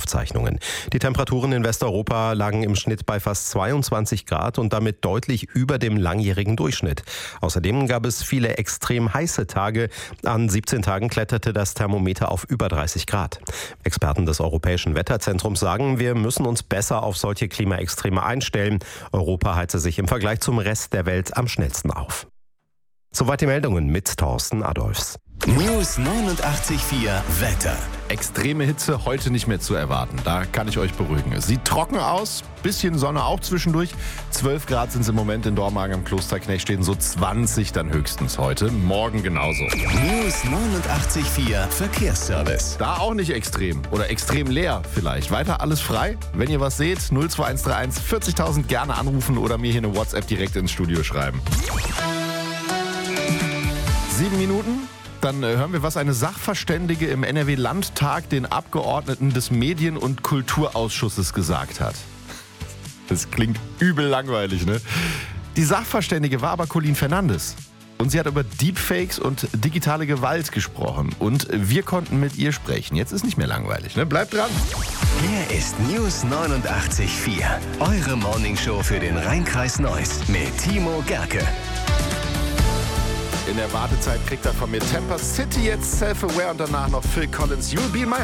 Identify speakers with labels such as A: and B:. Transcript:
A: Wetterauffzeichnungen. Die Temperaturen in Westeuropa lagen im Schnitt bei fast 22 Grad und damit deutlich über dem langjährigen Durchschnitt. Außerdem gab es viele extrem heiße Tage. An 17 Tagen kletterte das Thermometer auf über 30 Grad. Experten des Europäischen Wetterzentrums sagen, wir müssen uns besser auf solche Klimaextreme einstellen. Europa heize sich im Vergleich zum Rest der Welt am schnellsten auf. Soweit die Meldungen mit Thorsten Adolfs.
B: News 89.4 Wetter.
C: Extreme Hitze heute nicht mehr zu erwarten. Da kann ich euch beruhigen. Es sieht trocken aus, bisschen Sonne auch zwischendurch. 12 Grad sind es im Moment in Dormagen am Klosterknecht, stehen so 20 dann höchstens heute. Morgen genauso.
B: News 89.4 Verkehrsservice.
C: Da auch nicht extrem oder extrem leer vielleicht. Weiter alles frei. Wenn ihr was seht, 02131 40.000 gerne anrufen oder mir hier eine WhatsApp direkt ins Studio schreiben. 7 Minuten. Dann hören wir, was eine Sachverständige im NRW-Landtag den Abgeordneten des Medien- und Kulturausschusses gesagt hat. Das klingt übel langweilig, ne? Die Sachverständige war aber Colleen Fernandes. Und sie hat über Deepfakes und digitale Gewalt gesprochen. Und wir konnten mit ihr sprechen. Jetzt ist nicht mehr langweilig, ne? Bleibt dran.
B: Hier ist News 89.4. Eure Morningshow für den Rhein-Kreis Neuss mit Timo Gerke.
C: In der Wartezeit kriegt er von mir Temper City, jetzt Self-Aware und danach noch Phil Collins, You'll Be My